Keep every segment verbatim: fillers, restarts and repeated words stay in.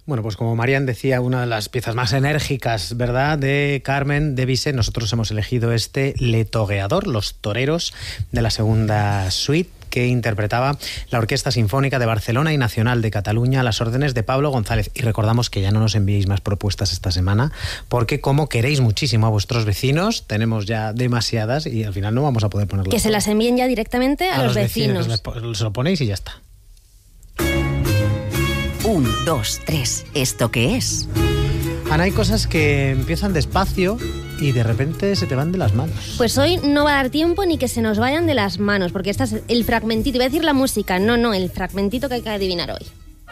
Bueno, pues como Marian decía, una de las piezas más enérgicas, ¿verdad?, de Carmen de Bizet, nosotros hemos elegido este Le Toreador, Los Toreros, de la segunda suite, que interpretaba la Orquesta Sinfónica de Barcelona y Nacional de Cataluña a las órdenes de Pablo González. Y recordamos que ya no nos enviéis más propuestas esta semana, porque como queréis muchísimo a vuestros vecinos, tenemos ya demasiadas y al final no vamos a poder ponerlas. Que se las envíen ya directamente a, a los, los vecinos. vecinos. Les, se lo ponéis y ya está. Un, dos, tres. ¿Esto qué es? Ana, hay cosas que empiezan despacio y de repente se te van de las manos. Pues hoy no va a dar tiempo ni que se nos vayan de las manos, porque este es el fragmentito. Iba a decir la música, no, no, el fragmentito que hay que adivinar hoy.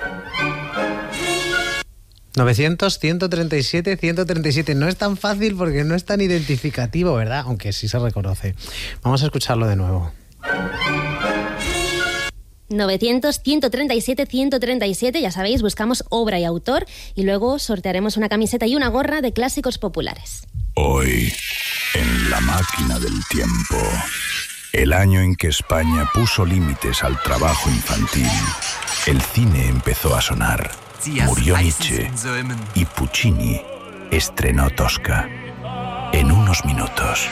novecientos, ciento treinta y siete, ciento treinta y siete. No es tan fácil porque no es tan identificativo, ¿verdad? Aunque sí se reconoce. Vamos a escucharlo de nuevo. novecientos, ciento treinta y siete, ciento treinta y siete, ya sabéis, buscamos obra y autor y luego sortearemos una camiseta y una gorra de clásicos populares. Hoy, en la máquina del tiempo, el año en que España puso límites al trabajo infantil, el cine empezó a sonar, murió Nietzsche y Puccini estrenó Tosca. En unos minutos.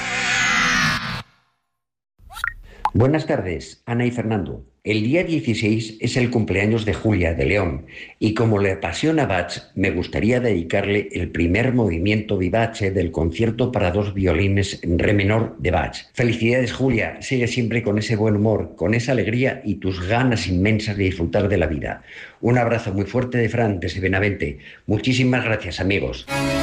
Buenas tardes, Ana y Fernando. El día dieciséis es el cumpleaños de Julia de León y como le apasiona Bach, me gustaría dedicarle el primer movimiento vivace del concierto para dos violines en re menor de Bach. Felicidades, Julia, sigue siempre con ese buen humor, con esa alegría y tus ganas inmensas de disfrutar de la vida. Un abrazo muy fuerte de Fran, desde Benavente. Muchísimas gracias, amigos.